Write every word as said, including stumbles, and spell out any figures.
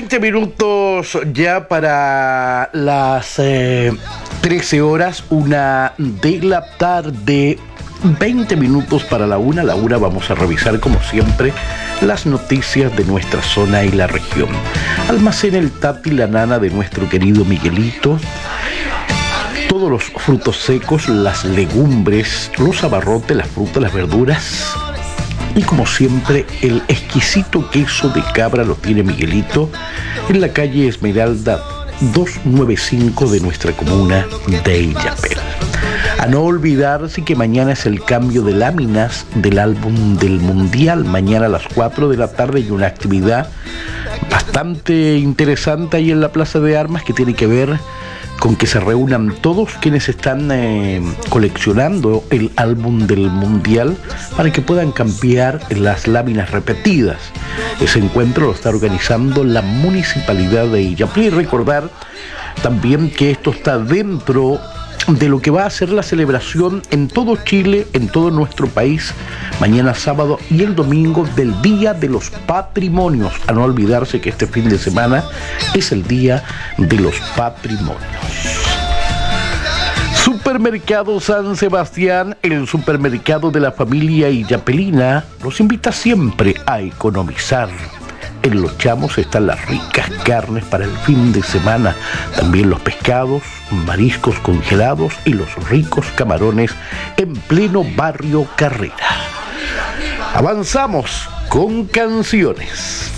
veinte minutos ya para las eh, trece horas, una de la tarde, veinte minutos para la una. A la una vamos a revisar, como siempre, las noticias de nuestra zona y la región. Almacena el Tati, la nana de nuestro querido Miguelito. Todos los frutos secos, las legumbres, los abarrotes, las frutas, las verduras. Y como siempre, el exquisito queso de cabra lo tiene Miguelito en la calle Esmeralda doscientos noventa y cinco de nuestra comuna de Illapel. A no olvidarse que mañana es el cambio de láminas del álbum del Mundial. Mañana a las cuatro de la tarde hay una actividad bastante interesante ahí en la Plaza de Armas que tiene que ver con que se reúnan todos quienes están eh, coleccionando el álbum del Mundial para que puedan cambiar las láminas repetidas. Ese encuentro lo está organizando la Municipalidad de Illapel. Y recordar también que esto está dentro de lo que va a ser la celebración en todo Chile, en todo nuestro país, mañana sábado y el domingo del Día de los Patrimonios. A no olvidarse que este fin de semana es el Día de los Patrimonios. Supermercado San Sebastián, el supermercado de la familia illapelina, los invita siempre a economizar. En Los Chamos están las ricas carnes para el fin de semana, también los pescados, mariscos congelados y los ricos camarones en pleno barrio Carrera. Avanzamos con canciones.